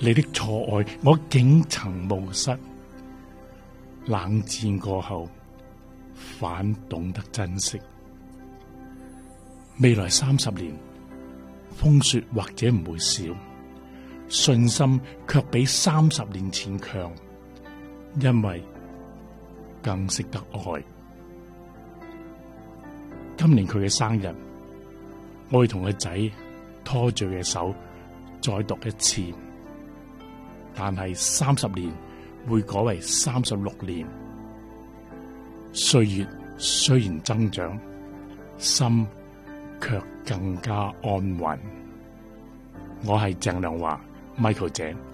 你的錯愛，我竟曾冒失。冷戰過後，反懂得珍惜。未來30年，風雪或者唔會少，信心卻比30年前強，因為更識得愛。今年佢嘅生日，我會同個仔拖住佢嘅手再讀一次，但係30年會改為36年。歲月雖然增長，心卻更加安穩。我係鄭良華 Michael 姐。